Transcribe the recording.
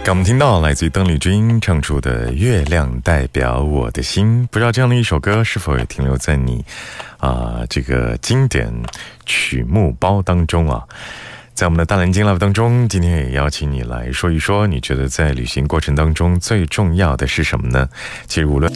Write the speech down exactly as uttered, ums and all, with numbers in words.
刚我们听到来自于邓丽君唱出的《月亮代表我的心》，不知道这样的一首歌是否也停留在你啊、呃、这个经典曲目包当中啊？在我们的大蓝鲸 Live 当中，今天也邀请你来说一说，你觉得在旅行过程当中最重要的是什么呢？其实无论